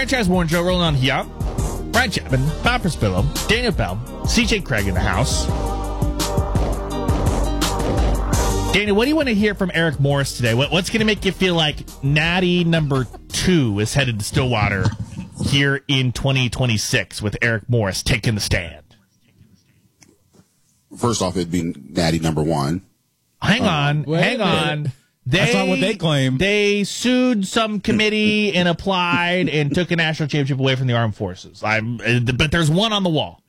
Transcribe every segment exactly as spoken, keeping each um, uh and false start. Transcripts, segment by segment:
Franchise Warren Joe rolling on here. Brian Chapman, Bob Prispillo, Daniel Bell, C J Craig in the house. Daniel, what do you want to hear from Eric Morris today? What, what's going to make you feel like Natty number two is headed to Stillwater here in twenty twenty-six with Eric Morris taking the stand? First off, it'd be Natty number one. Hang on, Wait hang a on. They, That's not what they claim. They sued some committee and applied and took a national championship away from the armed forces. I'm, but there's one on the wall.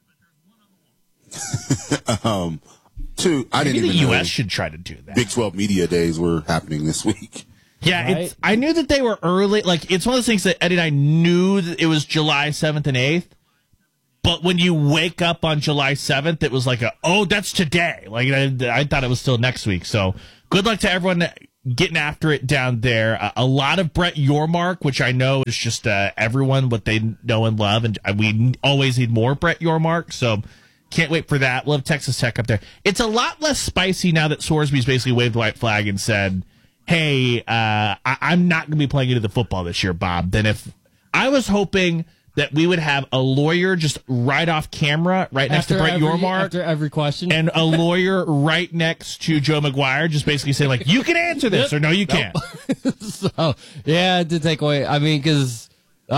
um, two, I Maybe didn't the even U S know should try to do that. Big twelve Media Days were happening this week. Yeah, Right? it's, I knew that they were early. Like, it's one of those things that Eddie and I knew that it was July seventh and eighth. But when you wake up on July seventh, it was like, a, oh, that's today. Like, I, I thought it was still next week. So good luck to everyone getting after it down there. Uh, a lot of Brett Yormark, which I know is just uh, everyone what they know and love. And we always need more Brett Yormark. So can't wait for that. We'll have Texas Tech up there. It's a lot less spicy now that Sorsby's basically waved the white flag and said, hey, uh, I- I'm not going to be playing into the football this year, Bob, than if I was hoping that we would have a lawyer just right off camera, right next After to Brett every, Yormark, After every question. and a lawyer right next to Joe McGuire, just basically saying, like, you can answer this, or no, you can't. So, yeah, to take away. I mean, because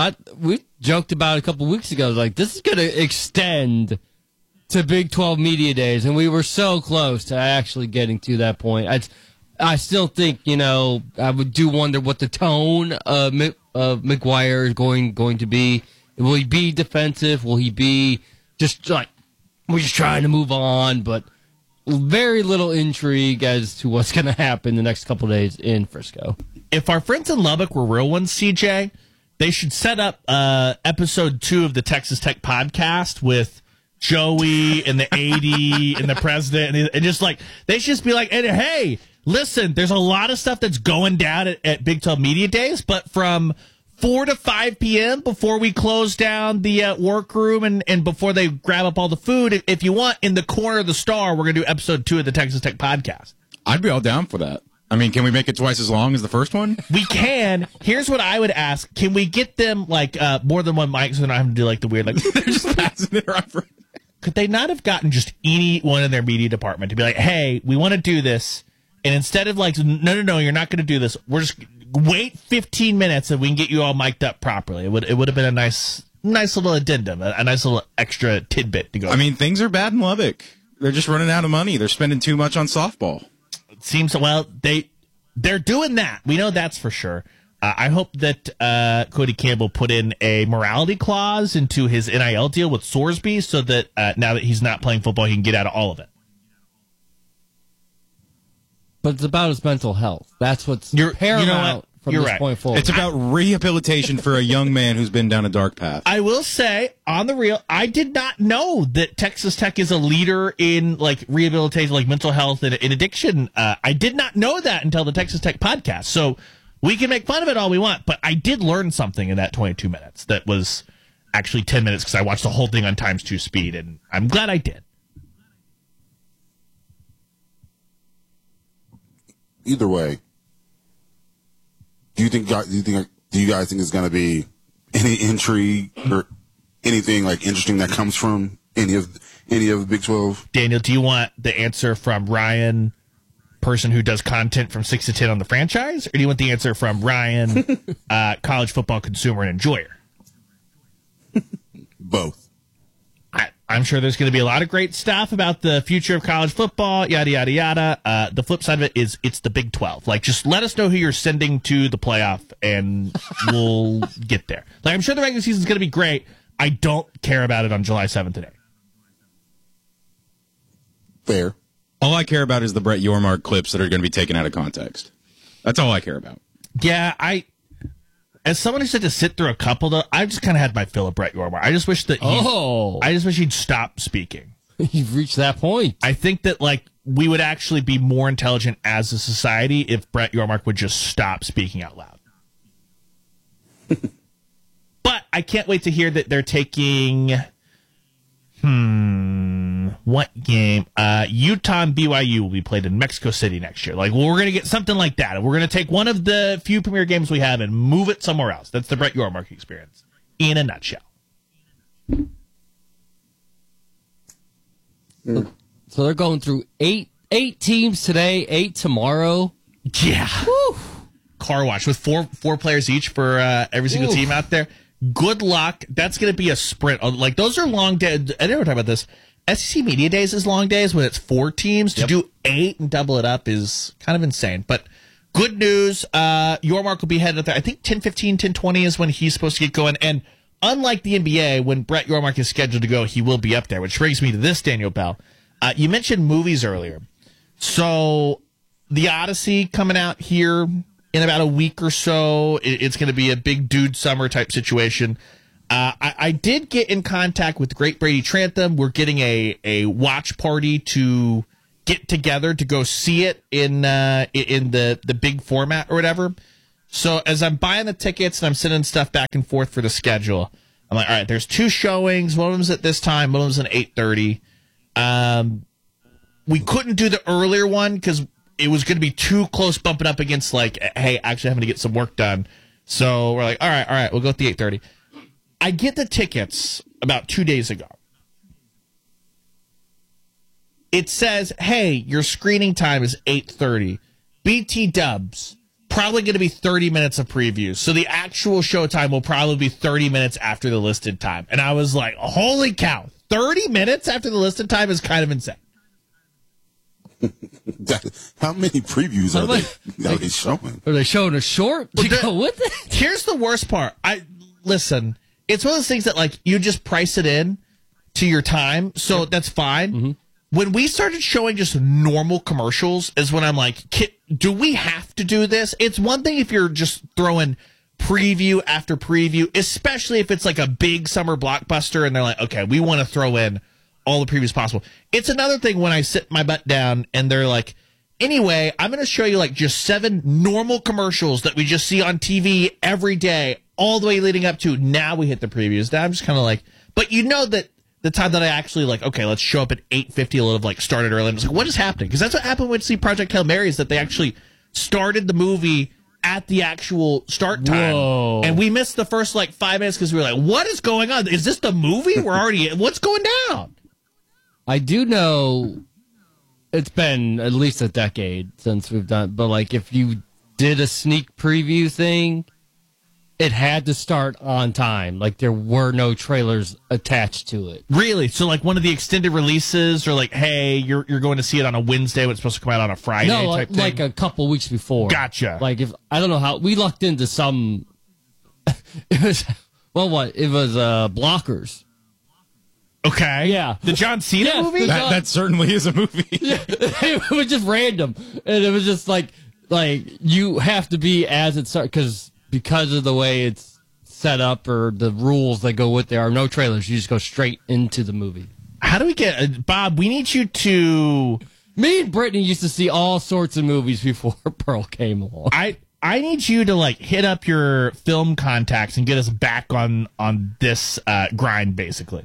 we joked about it a couple weeks ago, like, this is going to extend to Big twelve Media Days, and we were so close to actually getting to that point. I, I still think, you know, I would do wonder what the tone of, of McGuire is going, going to be. Will he be defensive? Will he be just like, we're just trying to move on? But very little intrigue as to what's going to happen the next couple of days in Frisco. If our friends in Lubbock were real ones, C J, they should set up uh, episode two of the Texas Tech podcast with Joey and the A D and the president. And, and just like, they should just be like, and, hey, listen, there's a lot of stuff that's going down at, at Big twelve Media Days, but from four to five p.m. before we close down the uh, workroom and, and before they grab up all the food, if you want, in the corner of the Star, we're going to do episode two of the Texas Tech podcast. I'd be all down for that. I mean, can we make it twice as long as the first one? We can. Here's what I would ask. Can we get them, like, uh, more than one mic so they don't have to do, like, the weird, like, They're just passing it around for... Could they not have gotten just anyone in their media department to be like, hey, we want to do this, and instead of, like, no, no, no, you're not going to do this, we're just... Wait fifteen minutes and we can get you all mic'd up properly. It would it would have been a nice nice little addendum, a, a nice little extra tidbit to go. I mean, things are bad in Lubbock. They're just running out of money. They're spending too much on softball. It seems, well, they, they're doing that. We know that's for sure. Uh, I hope that uh, Cody Campbell put in a morality clause into his N I L deal with Sorsby so that uh, now that he's not playing football, he can get out of all of it. But it's about his mental health. That's what's You're- paramount you know what? from You're this right. point forward. It's about rehabilitation for a young man who's been down a dark path. I will say, on the real, I did not know that Texas Tech is a leader in, like, rehabilitation, like mental health and, and addiction. Uh, I did not know that until the Texas Tech podcast. So we can make fun of it all we want, but I did learn something in that twenty-two minutes that was actually ten minutes because I watched the whole thing on times two speed, and I'm glad I did. Either way, do you think? Do you think? Do you guys think it's going to be any intrigue or anything like interesting that comes from any of any of the Big twelve? Daniel, do you want the answer from Ryan, person who does content from six to ten on the franchise, or do you want the answer from Ryan, uh, college football consumer and enjoyer? Both. I, I'm sure there's going to be a lot of great stuff about the future of college football, yada, yada, yada. Uh, the flip side of it is it's the Big twelve. Like, just let us know who you're sending to the playoff, and we'll get there. Like, I'm sure the regular season is going to be great. I don't care about it on July seventh and eighth. Fair. All I care about is the Brett Yormark clips that are going to be taken out of context. That's all I care about. Yeah, I... As someone who's had to sit through a couple, though, I've just kind of had my fill of Brett Yormark. I just wish that he, Oh. I just wish he'd stop speaking. You've reached that point. I think that, like, we would actually be more intelligent as a society if Brett Yormark would just stop speaking out loud. But I can't wait to hear that they're taking, hmm, what game? Uh, Utah and B Y U will be played in Mexico City next year. Like, well, we're going to get something like that. We're going to take one of the few premier games we have and move it somewhere else. That's the Brett Yormark experience. in a nutshell. So they're going through eight eight teams today, eight tomorrow. Yeah. Woo. Car wash with four four players each for uh, every single Oof. team out there. Good luck. That's going to be a sprint. Like, those are long days. I never talk about this. S E C Media Days is long days when it's four teams. To Yep. do eight and double it up is kind of insane. But good news. Uh, Yormark will be headed up there. I think ten fifteen, ten twenty is when he's supposed to get going. And unlike the N B A, when Brett Yormark is scheduled to go, he will be up there, which brings me to this, Daniel Bell. Uh, you mentioned movies earlier. So the Odyssey coming out here in about a week or so. It, it's going to be a big dude summer type situation. Uh, I, I did get in contact with Great Brady Trantham. We're getting a, a watch party to get together to go see it in uh, in the, the big format or whatever. So as I'm buying the tickets and I'm sending stuff back and forth for the schedule, I'm like, all right, there's two showings. One of them's at this time. One of them's at eight thirty. Um, we couldn't do the earlier one because it was going to be too close bumping up against, like, hey, actually having to get some work done. So we're like, all right, all right, we'll go with the eight thirty. I get the tickets about two days ago. It says, hey, your screening time is eight thirty. B T Dubs, probably going to be thirty minutes of previews. So the actual show time will probably be thirty minutes after the listed time. And I was like, holy cow, thirty minutes after the listed time is kind of insane. That, how many previews are like, they, are they showing? Are they showing a short? Well, You the- go with it? Here's the worst part. I listen, it's one of those things that, like, you just price it in to your time, so that's fine. Mm-hmm. When we started showing just normal commercials is when I'm like, "Ki- do we have to do this? It's one thing if you're just throwing preview after preview, especially if it's like a big summer blockbuster and they're like, okay, we want to throw in all the previews possible. It's another thing when I sit my butt down and they're like, anyway, I'm going to show you like just seven normal commercials that we just see on T V every day, all the way leading up to now we hit the previews. Now I'm just kind of like, but you know that the time that I actually like, okay, let's show up at eight fifty, a little of like started early. And it's like, what is happening? Because that's what happened when we see Project Hail Mary is that they actually started the movie at the actual start time. Whoa. And we missed the first like five minutes because we were like, what is going on? Is this the movie? We're already, what's going down? I do know it's been at least a decade since we've done, but like if you did a sneak preview thing, it had to start on time. Like there were no trailers attached to it. Really? So like one of the extended releases or like, hey, you're you're going to see it on a Wednesday when it's supposed to come out on a Friday No, type like, thing? like a couple weeks before. Gotcha. Like if I don't know how we lucked into some. It was well, what it was uh, Blockers. Okay. Yeah. The John Cena Yeah, movie? the- That, that certainly is a movie. It was just random, and it was just like like you have to be as it starts because because of the way it's set up or the rules that go with there are no trailers. You just go straight into the movie. How do we get uh, Bob? We need you to. Me and Brittany used to see all sorts of movies before Pearl came along. I I need you to like hit up your film contacts and get us back on on this uh, grind, basically.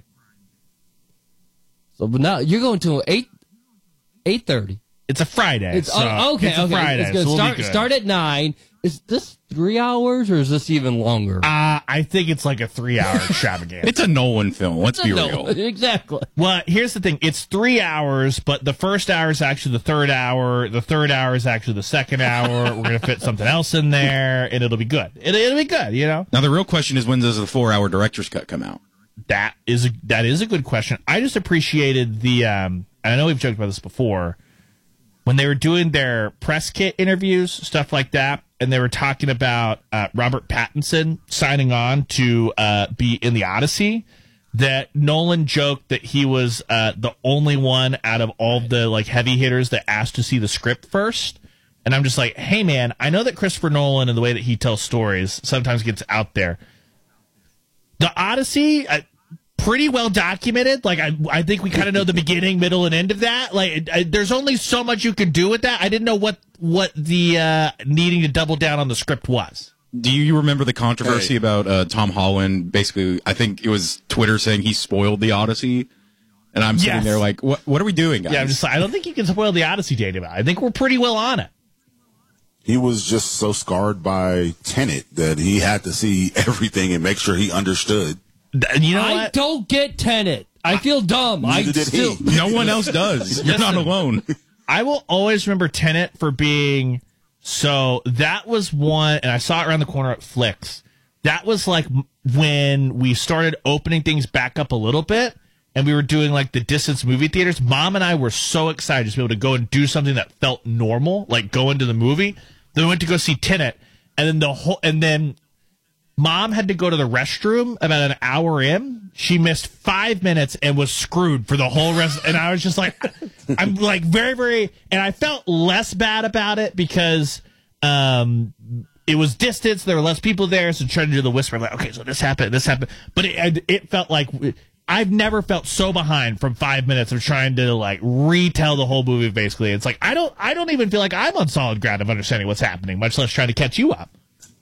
So, but now you're going to eight eight thirty. It's a Friday. It's so oh, okay. It's a okay. Friday. It's gonna so we'll start be good. start at nine. Is this three hours or is this even longer? Uh, I think it's like a three-hour extravaganza. It's a Nolan film. Let's be No, real. exactly. Well, here's the thing. It's three hours, but the first hour is actually the third hour. The third hour is actually the second hour. We're going to fit something else in there, and it'll be good. It, it'll be good, you know? Now the real question is, when does the four-hour director's cut come out? That is a, that is a good question. I just appreciated the, um, and I know we've joked about this before, when they were doing their press kit interviews, stuff like that, and they were talking about uh, Robert Pattinson signing on to uh, be in the Odyssey, that Nolan joked that he was uh, the only one out of all the like heavy hitters that asked to see the script first. And I'm just like, hey, man, I know that Christopher Nolan and the way that he tells stories sometimes gets out there. The Odyssey, uh, pretty well documented. Like, I I think we kind of know the beginning, middle, and end of that. Like, I, there's only so much you could do with that. I didn't know what, what the uh, needing to double down on the script was. Do you remember the controversy Hey. about uh, Tom Holland? Basically, I think it was Twitter saying he spoiled the Odyssey. And I'm sitting Yes. there like, what What are we doing, guys? Yeah, I'm just like, I don't think you can spoil the Odyssey, Dave. I think we're pretty well on it. he was just so scarred by Tenet that he had to see everything and make sure he understood. And you know I what? don't get Tenet. I feel dumb. I Neither did still. he. No one else does. You're not alone. I will always remember Tenet for being so. That was one, and I saw it around the corner at Flicks. That was like when we started opening things back up a little bit, and we were doing like the distance movie theaters. Mom and I were so excited just to be able to go and do something that felt normal, like go into the movie. Then we went to go see Tenet, and then the whole, and then Mom had to go to the restroom about an hour in. She missed five minutes and was screwed for the whole rest. And I was just like, I'm like very, very, and I felt less bad about it because um, it was distance. There were less people there. So trying to do the whisper, I'm like, okay, so this happened, this happened. But it, it felt like I've never felt so behind from five minutes of trying to like retell the whole movie. Basically, it's like I don't, I don't even feel like I'm on solid ground of understanding what's happening, much less trying to catch you up.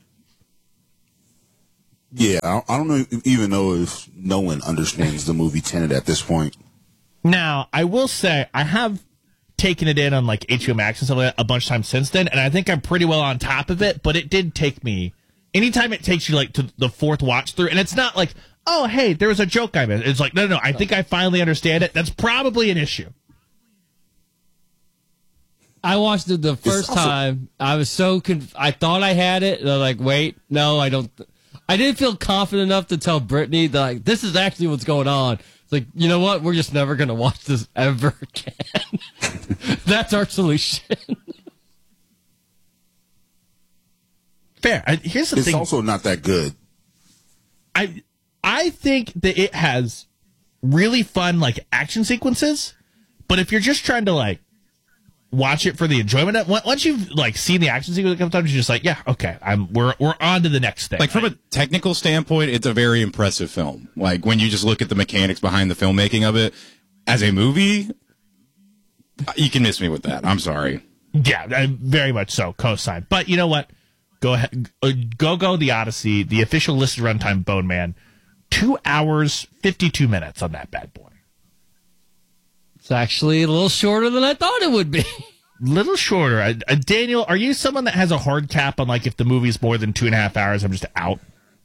Yeah, I I don't know, even know if no one understands the movie Tenet at this point. Now, I will say I have taken it in on like H B O Max and stuff like that a bunch of times since then, and I think I'm pretty well on top of it, but it did take me, anytime it takes you like to the fourth watch through, and it's not like, oh, hey, there was a joke I missed. It's like, no, no, no, I think I finally understand it. That's probably an issue. I watched it the first also- time. I was so conf- I thought I had it. And I'm like, wait, no, I don't. I didn't feel confident enough to tell Brittany that like this is actually what's going on. It's like, you know what? We're just never gonna watch this ever again. That's our solution. Fair. I, here's the It's thing. also not that good. I I think that it has really fun like action sequences, but if you're just trying to like watch it for the enjoyment of, once you've like seen the action sequence a couple times, you're just like, yeah, okay, I'm we're we're on to the next thing. Like from a technical standpoint, it's a very impressive film. Like when you just look at the mechanics behind the filmmaking of it, as a movie, you can miss me with that. I'm sorry. Yeah, I- very much so. Cosign. But you know what? Go ahead. uh, Go go the Odyssey. The official listed runtime, Bone Man, two hours fifty-two minutes on that bad boy. It's actually a little shorter than I thought it would be. Little shorter. Uh, uh, Daniel, are you someone that has a hard cap on like if the movie's more than two and a half hours, I'm just out?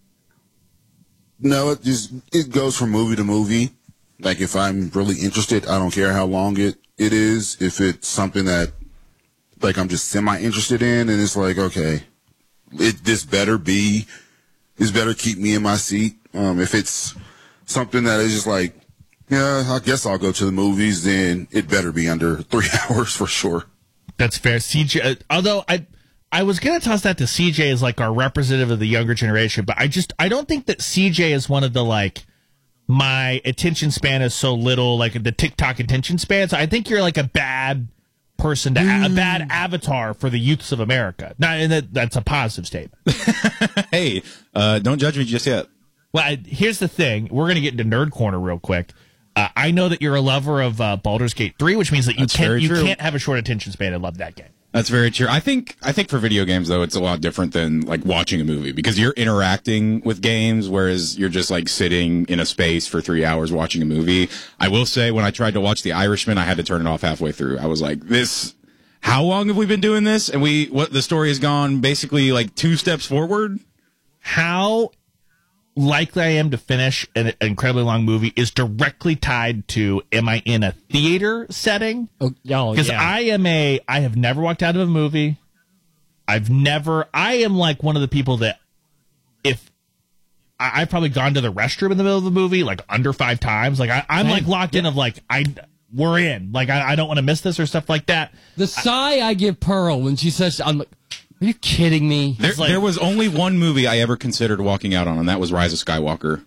No, it just it goes from movie to movie. Like if I'm really interested, I don't care how long it, it is. If it's something that like I'm just semi interested in, and it's like, okay, it this better be this better keep me in my seat. Um, if it's something that is just like, yeah, I guess I'll go to the movies, then it better be under three hours for sure. That's fair. C J, uh, although I I was going to toss that to C J as like our representative of the younger generation, but I just I don't think that C J is one of the like my attention span is so little, like the TikTok attention span. So I think you're like a bad person to a bad avatar for the youths of America. Not and that that's a positive statement. Hey, uh, don't judge me just yet. Well, I, here's the thing. We're going to get into Nerd Corner real quick. Uh, I know that you're a lover of uh, Baldur's Gate three, which means that you That's can't very you true. can't have a short attention span and love that game. That's very true. I think I think for video games though, it's a lot different than like watching a movie because you're interacting with games, whereas you're just like sitting in a space for three hours watching a movie. I will say, when I tried to watch The Irishman, I had to turn it off halfway through. I was like, "This, how long have we been doing this?" And we, what the story has gone basically like two steps forward. How likely I am to finish an incredibly long movie is directly tied to am I in a theater setting? Oh, oh Because yeah. I am a, I have never walked out of a movie. I've never, I am like one of the people that if, I, I've probably gone to the restroom in the middle of the movie like under five times. Like I, I'm Same. like locked in of like, I, we're in. Like I, I don't want to miss this or stuff like that. the sigh I give Pearl when she says, "I'm like, are you kidding me?" There, like- there was only one movie I ever considered walking out on, and that was Rise of Skywalker.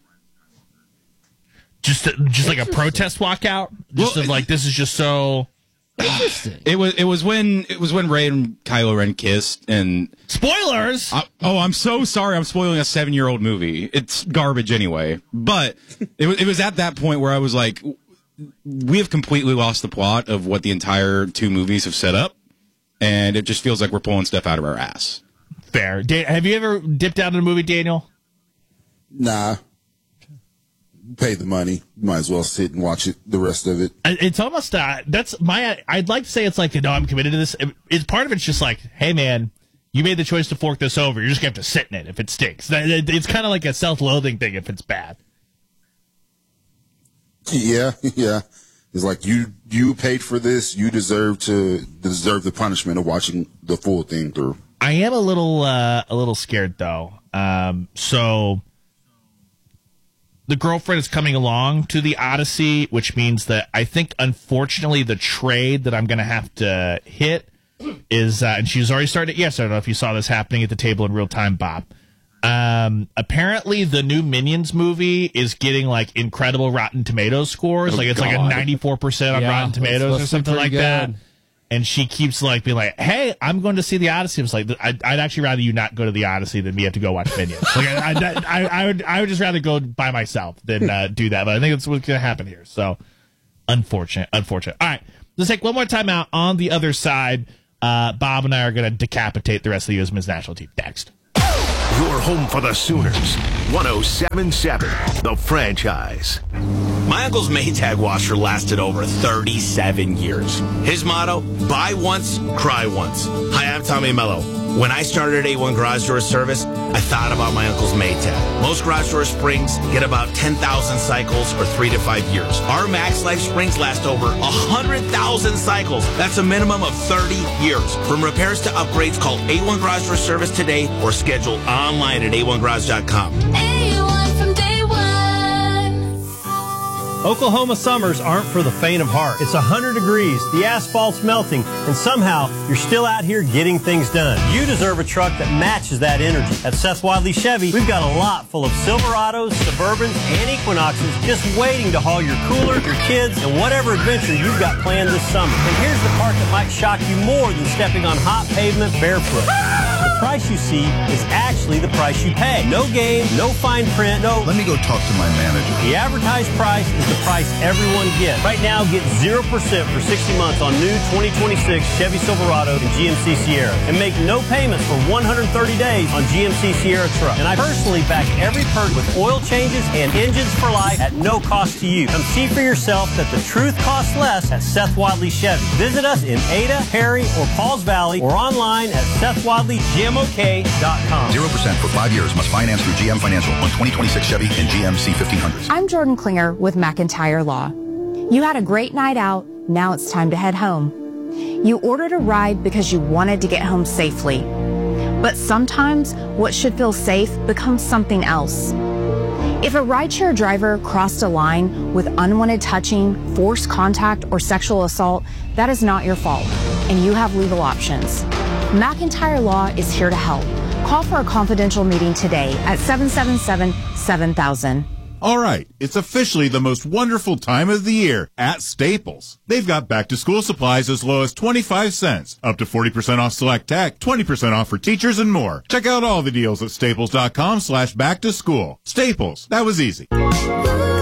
Just, just like a protest walkout. Just Well, of like, this is just so Interesting. It was it was when it was when Rey and Kylo Ren kissed, and spoilers. I, oh, I'm so sorry. I'm spoiling a seven year old movie. It's garbage anyway. But it was it was at that point where I was like, we have completely lost the plot of what the entire two movies have set up, and it just feels like we're pulling stuff out of our ass. Fair. Da- have you ever dipped out in a movie, Daniel? Nah. Pay the money. Might as well sit and watch it. The rest of it. I- It's almost uh, that's my. I'd like to say it's like, no, I'm committed to this. It- It's part of it's just like, hey man, you made the choice to fork this over. You're just going to have to sit in it if it stinks. It's kind of like a self-loathing thing if it's bad. Yeah, yeah. It's like you you paid for this. You deserve to deserve the punishment of watching the full thing through. I am a little uh, a little scared though. Um, so the girlfriend is coming along to the Odyssey, which means that I think unfortunately the trade that I'm going to have to hit is, uh, and she's already started. Yes, I don't know if you saw this happening at the table in real time, Bob. Um, apparently the new Minions movie is getting like incredible Rotten Tomatoes scores. Oh, like it's God. like a ninety-four percent on Yeah, Rotten that's Tomatoes supposed or to be something like pretty that. good. And she keeps like being like, "Hey, I'm going to see the Odyssey." I was like, I'd, I'd actually rather you not go to the Odyssey than me have to go watch Minions. Like, I, I, I, I would, I would just rather go by myself than uh, do that. But I think that's what's going to happen here. So, unfortunate, unfortunate. All right, let's take one more time out. On the other side, uh, Bob and I are going to decapitate the rest of the U S men's national team next. Your home for the Sooners. one oh seven point seven, The Franchise. My uncle's Maytag washer lasted over thirty-seven years. His motto, buy once, cry once. Hi, I'm Tommy Mello. When I started A one Garage Door Service, I thought about my uncle's Maytag. Most garage door springs get about ten thousand cycles or three to five years. Our Max Life springs last over one hundred thousand cycles. That's a minimum of thirty years. From repairs to upgrades, call A one Garage Door Service today or schedule online at A one garage dot com. A one from day one. Oklahoma summers aren't for the faint of heart. It's one hundred degrees, the asphalt's melting, and somehow you're still out here getting things done. You deserve a truck that matches that energy. At Seth Wadley Chevy, we've got a lot full of Silverados, Suburbans, and Equinoxes just waiting to haul your cooler, your kids, and whatever adventure you've got planned this summer. And here's the part that might shock you more than stepping on hot pavement barefoot. The price you see is actually the price you pay. No game, no fine print, no... Let me go talk to my manager. The advertised price is the price everyone gets. Right now, get zero percent for sixty months on new twenty twenty-six Chevy Silverado and G M C Sierra. And make no payments for one hundred thirty days on G M C Sierra truck. And I personally back every perk with oil changes and engines for life at no cost to you. Come see for yourself that the truth costs less at Seth Wadley Chevy. Visit us in Ada, Perry, or Pauls Valley or online at Seth Wadley G M O K dot com. zero percent for five years. Must finance through G M Financial on twenty twenty-six Chevy and G M C fifteen hundreds. I'm Jordan Klinger with McIntyre Law. You had a great night out. Now it's time to head home. You ordered a ride because you wanted to get home safely. But sometimes what should feel safe becomes something else. If a rideshare driver crossed a line with unwanted touching, forced contact, or sexual assault, that is not your fault, and you have legal options. McIntyre Law is here to help. Call for a confidential meeting today at seven seven seven, seven thousand. All right, it's officially the most wonderful time of the year at Staples. They've got back-to-school supplies as low as twenty-five cents, up to forty percent off select tech, twenty percent off for teachers, and more. Check out all the deals at staples dot com slash back to school. Staples, that was easy.